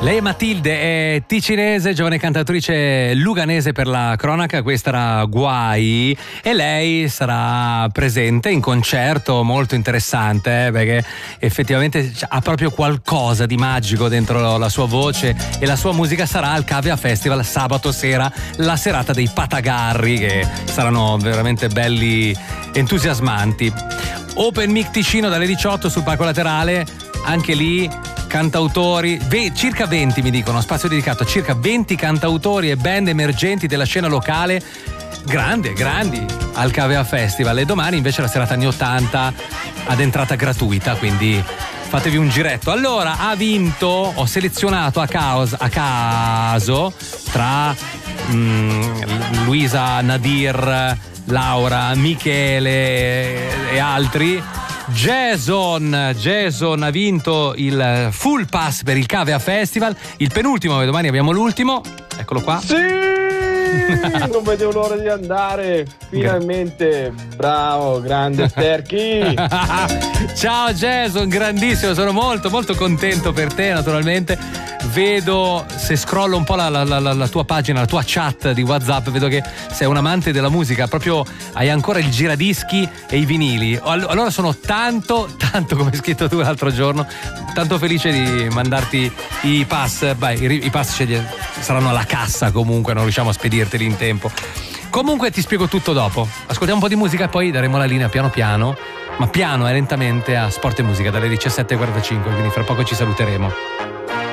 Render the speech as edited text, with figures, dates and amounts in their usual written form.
Lei è Matilde, è ticinese, giovane cantautrice luganese per la cronaca, questa era Guai, e lei sarà presente in concerto molto interessante, perché effettivamente ha proprio qualcosa di magico dentro la sua voce, e la sua musica sarà al Cavea Festival sabato sera, la serata dei Patagarri, che saranno veramente belli, entusiasmanti. Open Mic Ticino dalle 18 sul palco laterale, anche lì cantautori, circa 20 mi dicono, spazio dedicato a circa 20 cantautori e band emergenti della scena locale, grandi al Cavea Festival. E domani invece la serata anni 80 ad entrata gratuita, quindi fatevi un giretto. Allora, ha vinto, ho selezionato a caso tra Luisa, Nadir, Laura, Michele e altri. Jason ha vinto il full pass per il Cavea Festival, il penultimo, domani abbiamo l'ultimo, eccolo qua. Sì! Non vedevo l'ora di andare, finalmente. Bravo, grande Sterchi. Ciao Jason, grandissimo, sono molto contento per te, naturalmente. Vedo, se scrollo un po' la tua pagina, la tua chat di WhatsApp, vedo che sei un amante della musica, proprio hai ancora il giradischi e i vinili. Allora sono tanto, come hai scritto tu l'altro giorno, tanto felice di mandarti i pass. I pass saranno alla cassa, comunque non riusciamo a spedirteli in tempo. Comunque ti spiego tutto dopo. Ascoltiamo un po' di musica e poi daremo la linea piano, ma piano e lentamente, a Sport e Musica dalle 17:45, quindi fra poco ci saluteremo.